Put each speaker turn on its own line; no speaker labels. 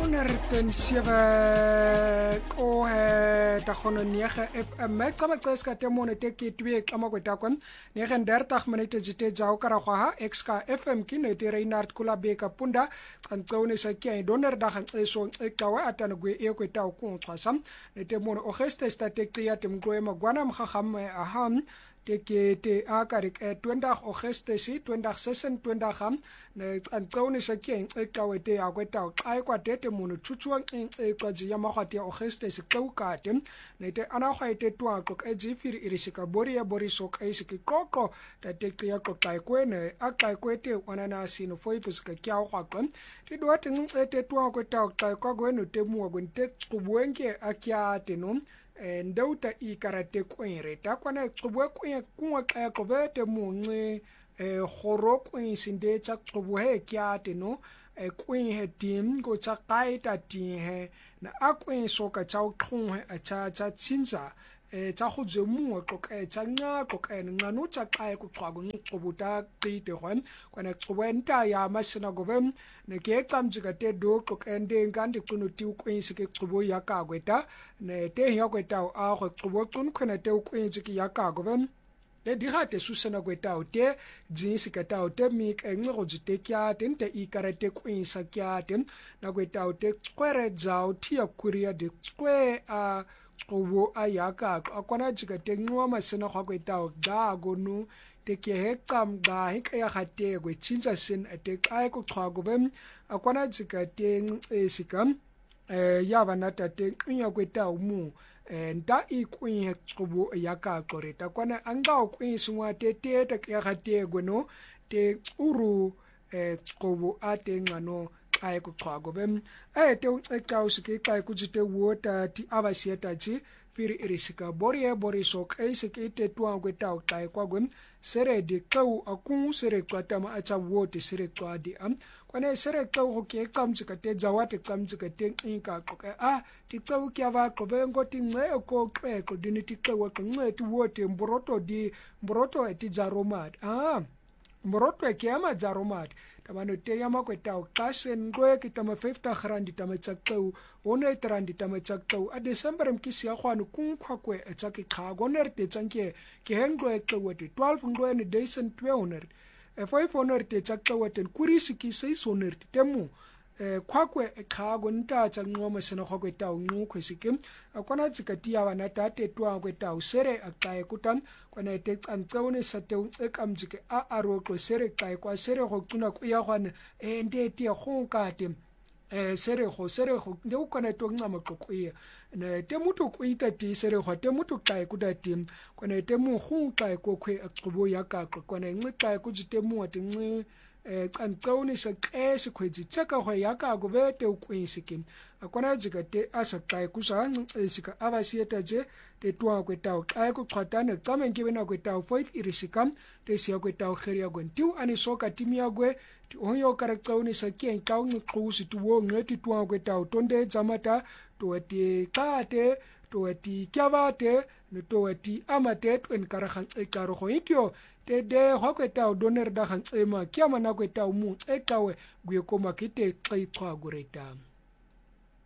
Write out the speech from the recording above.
107 ko ta khono niega FM tsama tseska temone teketwe kama kwetakwa niega ndertag minute zite jaw karagwa XK FM kine te Reinhard Kulabeka punda tsantsaune sa kia donderdag eso ekawa atana gwe ekweta ku tsasa nete mono ogeste statektia temgwe magwana mkhagam aham te akarik 20 Augustus 2026 ne tsantsaune sa kia ekawete akweta kai kwa tete mono chuchuang ekwaji ya magwate Augustus kaukate nete ana khwaite twa ko ejifiri irisika boria boriso kaisiki koko tatektia ko kai kwene akai kwete wanana sino foipusika kia khwakon ti doate ngete twa ko ta kai kwa gweno temu gwente kubwenge akia teno ndauta ikarate kwere takwana xubwe kunwa ka ko vete munci khoro kwin sinde tsa xubwe kya teno kwin he tim go tsa kaita ti he na akwin soka tsa xhunwe acha tsinza tsa go dzemu go ka tsa nga go ka nna no tsa ka go xwago nxubuta qite gwan kwana xubwe nta ya masina go vem ne ke tsamjika te do go kende ngandi kuno ti kwin sike xubo ya ka gweta ne te ya gweta a go xubo kun khona te kwin sike ya ka go vem le digate susana gweta o te jinsi ka ta o te mi ka ngi go jite kya tente I karate kwin sa kya ten na gweta o te kwere jao ti ya kuria de kwe a xubo a ya ka akwana jika te ngwa masina go gweta o ga go no te ke he qam ga he ka ya gate go tsinza sin ate kai go xwago bem akwana jika te esikam ya banata te nya gweta o mu nta ikwin he xubo ya ka qoreta kwana anga kwin sinwa te ta ya gate go no te uru xubo ate ngano kai go xwago bem te ka usike kai ku jite wota ti abasieta ji firi irisika borie boriso kai sike te twa gweta o kai kwa gwem sere de kau akun sere kwatama acha wote sere kwadi kwane sere kau hoke kamjika te jawate kamjika te inka koka ti kau kya va ko vengo ti nge ko kwe ko diniti kau ko nge ti wote mboroto eti jaromat mboroto e kiama jaromat tamano te yama ko ta kasen go ke tama 50 rand tama tsakau one rand tama tsakau a December mkisi ya khwanu kun khwakwe tsaki khago nerte tsanke ke hengo e kwete 12 ngo ne days 200 500 te tsakau ten kurisi ki 600 temu khwakwe khago nta tsa ngoma sena khwakwe ta ngu khwesikim akona tsikati ya bana ta te twa kweta usere akae kutam kwana te tsantsone sa te ekamjike a aroko sere kai kwa sere go tuna ku ya gwana ndete go kate sere go nde u kwana to ngama qoqia ne te mutu ku itati sere go te mutu kai ku datim kwana te mu go kai ko khwe axubo ya ka kwana ngi kai ku jite mu ati ngi tsantsone sa kese khwetsi tsaka go ya ka go bete u kwinsikim akwana jika te asa kai ku sa sika abasieta je te twa kweta o kai ku qhatana tsamenke bena kweta 5 irisikam te sia kweta o kheria gwentiu ani soka timia gwe ti onyo karaktsone sa kien ka nqqusi tu wo ngeti twa kweta o tonde zamata to ti kate to ti kyavate no to ti amate twen karagan ekaro go itio te de go kweta o doner da gan ema kyama na kweta o mu ekawe gwe koma kite xaitwa gureta